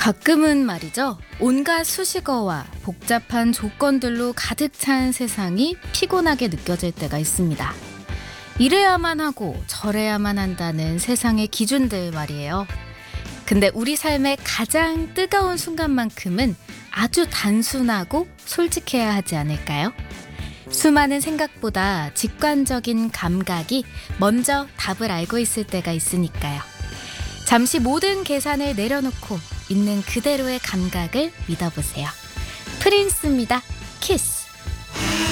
가끔은 말이죠. 온갖 수식어와 복잡한 조건들로 가득 찬 세상이 피곤하게 느껴질 때가 있습니다. 이래야만 하고 저래야만 한다는 세상의 기준들 말이에요. 근데 우리 삶의 가장 뜨거운 순간만큼은 아주 단순하고 솔직해야 하지 않을까요? 수많은 생각보다 직관적인 감각이 먼저 답을 알고 있을 때가 있으니까요. 잠시 모든 계산을 내려놓고 있는 그대로의 감각을 믿어보세요. 프린스입니다. 키스.